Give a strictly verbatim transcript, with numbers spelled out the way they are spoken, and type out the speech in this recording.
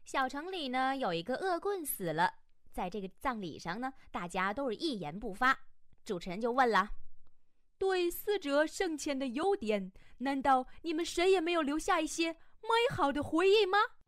小城里呢有一个恶棍死了，在这个葬礼上呢，大家都是一言不发。主持人就问了： 对死者生前的优点，难道你们谁也没有留下一些美好的回忆吗？